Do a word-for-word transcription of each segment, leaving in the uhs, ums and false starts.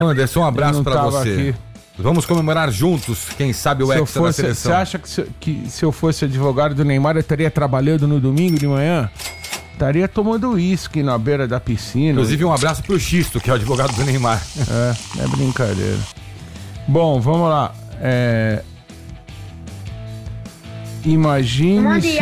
Anderson, um abraço pra você. Aqui. Vamos comemorar juntos, quem sabe, o se hexa da seleção. Você acha que se, que se eu fosse advogado do Neymar, eu estaria trabalhando no domingo de manhã? Estaria tomando uísque na beira da piscina. Inclusive, um abraço pro Xisto, que é o advogado do Neymar. É, é brincadeira. Bom, vamos lá. É... Imagine se...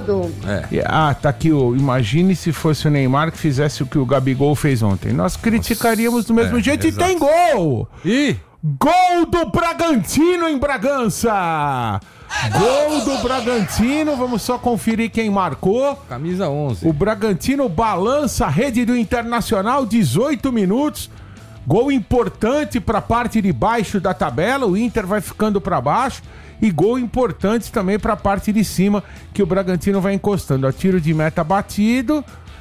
É. Ah, tá aqui o... Imagine se fosse o Neymar que fizesse o que o Gabigol fez ontem. Nós criticaríamos do mesmo é, jeito. Exato. E tem gol! Ih! Gol do Bragantino em Bragança! Gol do Bragantino, vamos só conferir quem marcou. Camisa onze. O Bragantino balança a rede do Internacional, dezoito minutos. Gol importante para a parte de baixo da tabela, o Inter vai ficando para baixo. E gol importante também para a parte de cima, que o Bragantino vai encostando. A tiro de meta batido,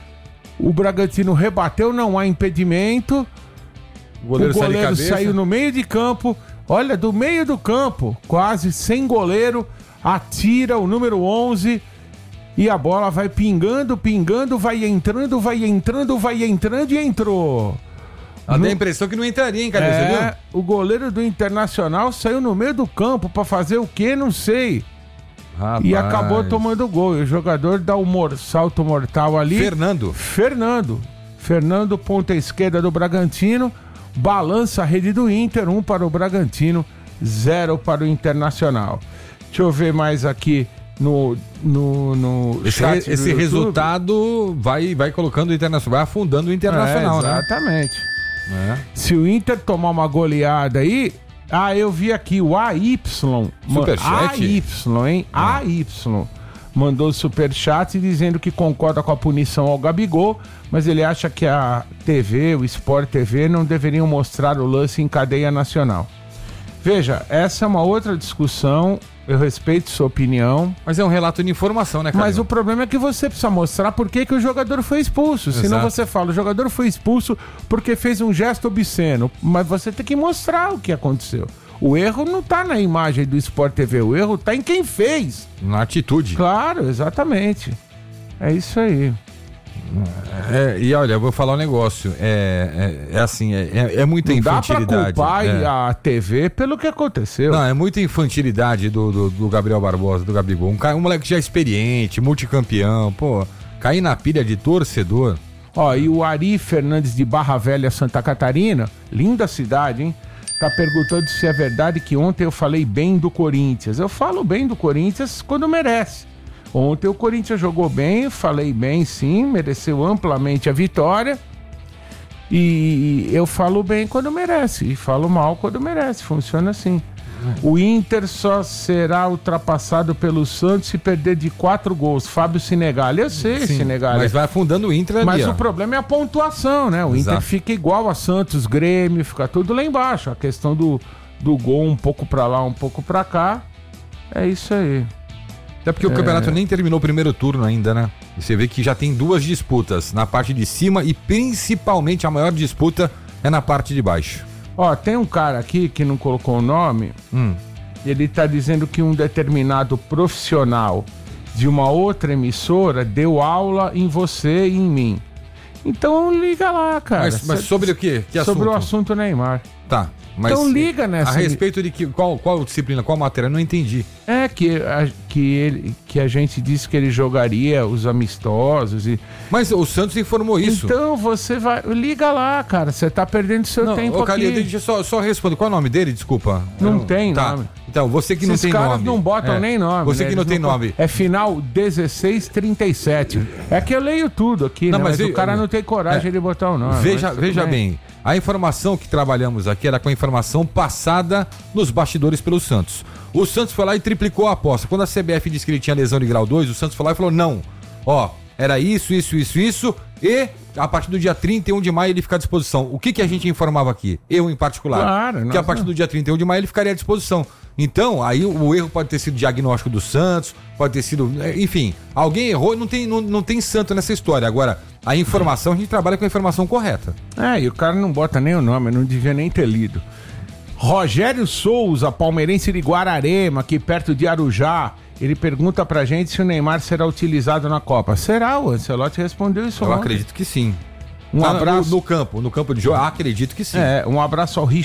o Bragantino rebateu, não há impedimento. O goleiro, o goleiro saiu no meio de campo. Olha, do meio do campo, quase sem goleiro, atira o número onze e a bola vai pingando, pingando, vai entrando, vai entrando, vai entrando e entrou. Ela no... tem a impressão que não entraria, hein, Cadê? É, você viu? O goleiro do Internacional saiu no meio do campo pra fazer o quê? Não sei. Rapaz. E acabou tomando gol. E o jogador dá o mor... salto mortal ali. Fernando. Fernando. Fernando, ponta esquerda do Bragantino. Balança a rede do Inter, um para o Bragantino, zero para o Internacional. Deixa eu ver mais aqui no, no, no esse, chat esse do resultado vai, vai colocando o Internacional, vai afundando o Internacional, é, exatamente. Né? É. Se o Inter tomar uma goleada aí... Ah, eu vi aqui o A Y. Superchat? A Y, hein? Ah. A Y. Mandou superchat dizendo que concorda com a punição ao Gabigol, mas ele acha que a T V, o Sport T V, não deveriam mostrar o lance em cadeia nacional. Veja, essa é uma outra discussão, eu respeito sua opinião. Mas é um relato de informação, né, cara? Mas o problema é que você precisa mostrar por que, que o jogador foi expulso. Exato. Senão você fala, o jogador foi expulso porque fez um gesto obsceno, mas você tem que mostrar o que aconteceu. O erro não tá na imagem do Sport T V, o erro tá em quem fez. Na atitude. Claro, exatamente. É isso aí. É, e olha, eu vou falar um negócio. É, é, é assim, é, é muita não infantilidade. Dá pra culpar é. a T V pelo que aconteceu. Não, é muita infantilidade do, do, do Gabriel Barbosa, do Gabigol. Um, cara, um moleque já experiente, multicampeão, pô, cair na pilha de torcedor. Ó, e o Ari Fernandes de Barra Velha, Santa Catarina, linda cidade, hein? Tá perguntando se é verdade que ontem eu falei bem do Corinthians. Eu falo bem do Corinthians quando merece. Ontem o Corinthians jogou bem, falei bem sim, mereceu amplamente a vitória. E eu falo bem quando merece, e falo mal quando merece, funciona assim. O Inter só será ultrapassado pelo Santos se perder de quatro gols. Fábio Sinegali, eu sei, sim, Sinegali. Mas vai afundando o Inter ali. Mas ó. o problema é a pontuação, né? O Exato. Inter fica igual a Santos, Grêmio, fica tudo lá embaixo. A questão do, do gol um pouco pra lá, um pouco pra cá. É isso aí. Até porque é... o campeonato nem terminou o primeiro turno ainda, né? E você vê que já tem duas disputas na parte de cima e principalmente a maior disputa é na parte de baixo. Ó, tem um cara aqui que não colocou o nome, hum. ele tá dizendo que um determinado profissional de uma outra emissora deu aula em você e em mim. Então liga lá, cara. Mas, mas sobre o quê? Que sobre assunto? o assunto Neymar. Tá. Mas então liga nessa... A respeito de que, qual, qual disciplina, qual matéria? Eu não entendi. É que a, que, ele, que a gente disse que ele jogaria os amistosos e... Mas o Santos informou isso. Então você vai... Liga lá, cara. Você tá perdendo seu não, tempo ô, Calil, aqui. Deixa eu só, só responder. Qual é o nome dele? Desculpa. Não eu... tem tá. nome. Então, você que não Esses tem caras nome. não botam é. nem nome. Você né? que não Eles tem não... nome. É final dezesseis trinta e sete. É que eu leio tudo aqui, não, né? Mas, mas eu... o cara não tem coragem é. de botar o nome. Veja, veja bem. bem, a informação que trabalhamos aqui era com a informação passada nos bastidores pelo Santos. O Santos foi lá e triplicou a aposta. Quando a C B F disse que ele tinha lesão de grau dois, o Santos foi lá e falou, não, ó, era isso, isso, isso, isso, e a partir do dia trinta e um de maio ele fica à disposição. O que que a gente informava aqui? Eu em particular. Claro, que a partir do dia trinta e um de maio ele ficaria à disposição. Então, aí o, o erro pode ter sido diagnóstico do Santos, pode ter sido, enfim, alguém errou, não tem, não, não tem santo nessa história. Agora, a informação, a gente trabalha com a informação correta. É, e o cara não bota nem o nome, não devia nem ter lido. Rogério Souza, palmeirense de Guararema, aqui perto de Arujá, ele pergunta pra gente se o Neymar será utilizado na Copa. Será? O Ancelotti respondeu isso Eu ontem. acredito que sim. Um tá abraço no, no campo, no campo de jogo. Ah, acredito que sim. É, um abraço ao